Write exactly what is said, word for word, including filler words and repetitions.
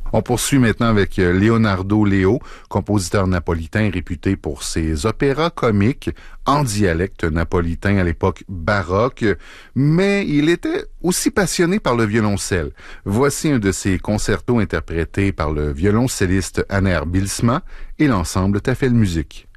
On poursuit maintenant avec Leonardo Leo, compositeur napolitain réputé pour ses opéras comiques en dialecte napolitain à l'époque baroque, mais il était aussi passionné par le violoncelle. Voici un de ses concertos interprétés par le violoncelliste Aner Bilsma et l'ensemble Tafel Musique.